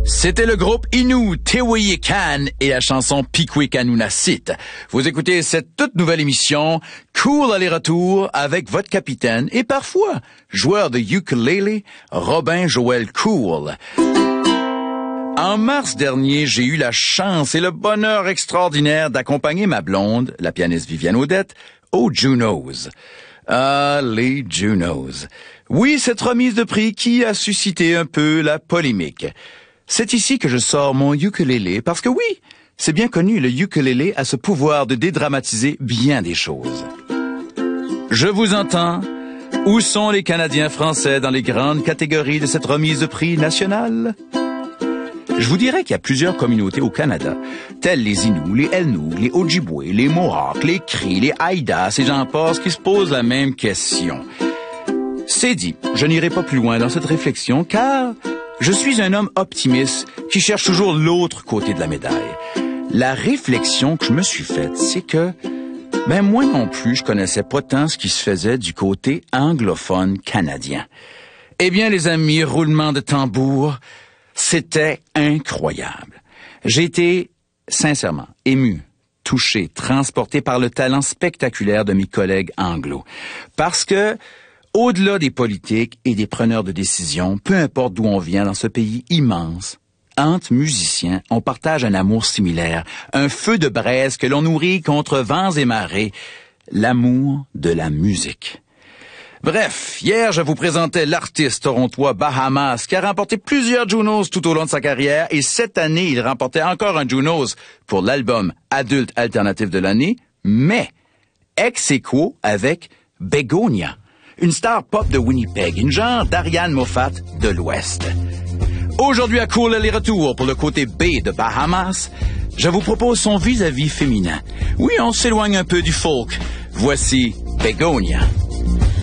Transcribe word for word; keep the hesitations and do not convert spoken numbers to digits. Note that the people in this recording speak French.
C'était le groupe Innu, Teweyekan et la chanson Pikwekanunasit. Vous écoutez cette toute nouvelle émission, Cool aller-retour avec votre capitaine et parfois joueur de ukulélé, Robin Joël Cool. En mars dernier, j'ai eu la chance et le bonheur extraordinaire d'accompagner ma blonde, la pianiste Viviane Audette, aux Junos. Ah, les Junos. Oui, cette remise de prix qui a suscité un peu la polémique. C'est ici que je sors mon ukulélé parce que oui, c'est bien connu, le ukulélé a ce pouvoir de dédramatiser bien des choses. Je vous entends. Où sont les Canadiens français dans les grandes catégories de cette remise de prix nationale? Je vous dirais qu'il y a plusieurs communautés au Canada, telles les Inuits, les Elnoug, les Ojibwe, les Mohawks, les Cris, les Haïdas et j'en passe qui se posent la même question. C'est dit, je n'irai pas plus loin dans cette réflexion car je suis un homme optimiste qui cherche toujours l'autre côté de la médaille. La réflexion que je me suis faite, c'est que, ben moi non plus, je connaissais pas tant ce qui se faisait du côté anglophone canadien. Eh bien, les amis, roulement de tambour, c'était incroyable. J'ai été, sincèrement, ému, touché, transporté par le talent spectaculaire de mes collègues anglo. Parce que, au-delà des politiques et des preneurs de décision, peu importe d'où on vient dans ce pays immense, entre musiciens, on partage un amour similaire, un feu de braise que l'on nourrit contre vents et marées, l'amour de la musique. Bref, hier, je vous présentais l'artiste torontois Bahamas qui a remporté plusieurs Junos tout au long de sa carrière et cette année, il remportait encore un Junos pour l'album adulte alternatif de l'année, mais ex aequo avec Begonia, une star pop de Winnipeg, une genre d'Ariane Moffat de l'Ouest. Aujourd'hui à Cool aller-retour pour le côté B de Bahamas, je vous propose son vis-à-vis féminin. Oui, on s'éloigne un peu du folk. Voici Begonia.